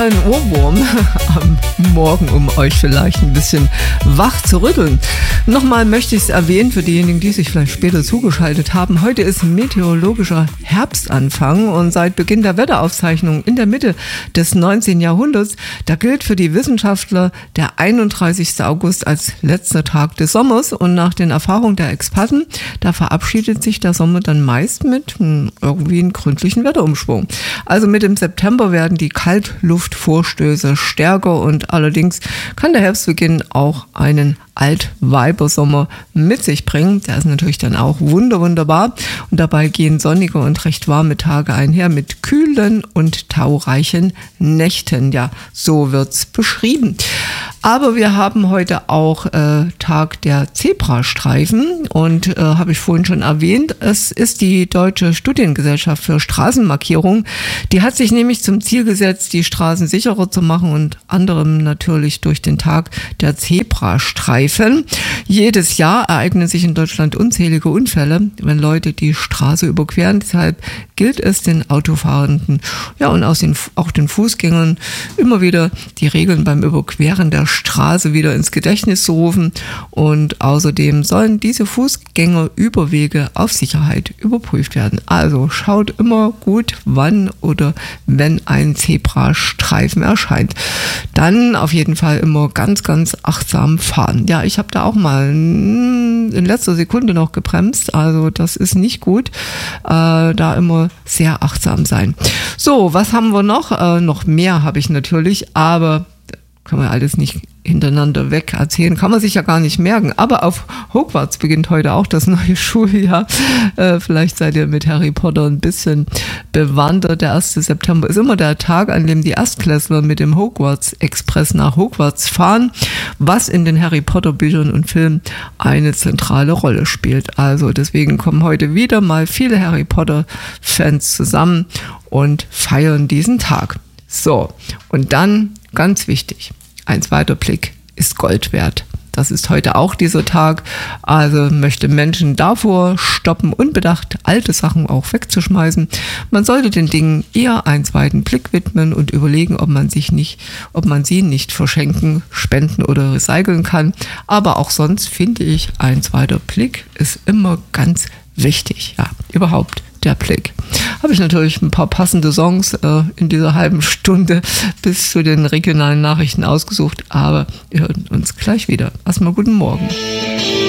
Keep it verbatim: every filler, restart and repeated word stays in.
kleinen Ohrwurm am Morgen, um euch vielleicht ein bisschen wach zu rütteln. Nochmal möchte ich es erwähnen für diejenigen, die sich vielleicht später zugeschaltet haben. Heute ist meteorologischer Herbstanfang und seit Beginn der Wetteraufzeichnung in der Mitte des neunzehnten Jahrhunderts, da gilt für die Wissenschaftler der einunddreißigsten August als letzter Tag des Sommers und nach den Erfahrungen der Experten, da verabschiedet sich der Sommer dann meist mit hm, irgendwie einem gründlichen Wetterumschwung. Also mit dem September werden die Kaltluftvorstöße stärker und allerdings kann der Herbstbeginn auch einen Altweibersommer mit sich bringen. Der ist natürlich dann auch wunder, wunderbar. Und dabei gehen sonnige und recht warme Tage einher mit kühlen und taureichen Nächten. Ja, so wird's beschrieben. Aber wir haben heute auch äh, Tag der Zebrastreifen und äh, habe ich vorhin schon erwähnt, es ist die Deutsche Studiengesellschaft für Straßenmarkierung. Die hat sich nämlich zum Ziel gesetzt, die Straßen sicherer zu machen und anderem natürlich durch den Tag der Zebrastreifen. Jedes Jahr ereignen sich in Deutschland unzählige Unfälle, wenn Leute die Straße überqueren. Deshalb gilt es den Autofahrenden, ja und auch den, auch den Fußgängern immer wieder die Regeln beim Überqueren der Straße wieder ins Gedächtnis zu rufen und außerdem sollen diese Fußgängerüberwege auf Sicherheit überprüft werden. Also schaut immer gut, wann oder wenn ein Zebrastreifen erscheint. Dann auf jeden Fall immer ganz, ganz achtsam fahren. Ja, ich habe da auch mal in letzter Sekunde noch gebremst, also das ist nicht gut. Äh, da immer sehr achtsam sein. So, was haben wir noch? Äh, noch mehr habe ich natürlich, aber kann man alles nicht hintereinander weg erzählen, kann man sich ja gar nicht merken. Aber auf Hogwarts beginnt heute auch das neue Schuljahr. Äh, vielleicht seid ihr mit Harry Potter ein bisschen bewandert. Der erste September ist immer der Tag, an dem die Erstklässler mit dem Hogwarts Express nach Hogwarts fahren, was in den Harry Potter Büchern und Filmen eine zentrale Rolle spielt. Also deswegen kommen heute wieder mal viele Harry Potter Fans zusammen und feiern diesen Tag. So, und dann, ganz wichtig, ein zweiter Blick ist Gold wert. Das ist heute auch dieser Tag, also möchte Menschen davor stoppen, unbedacht alte Sachen auch wegzuschmeißen. Man sollte den Dingen eher einen zweiten Blick widmen und überlegen, ob man sich nicht, ob man sie nicht verschenken, spenden oder recyceln kann. Aber auch sonst finde ich, ein zweiter Blick ist immer ganz wichtig. Ja, überhaupt der Blick. Habe ich natürlich ein paar passende Songs äh, in dieser halben Stunde bis zu den regionalen Nachrichten ausgesucht, aber wir hören uns gleich wieder. Erstmal guten Morgen.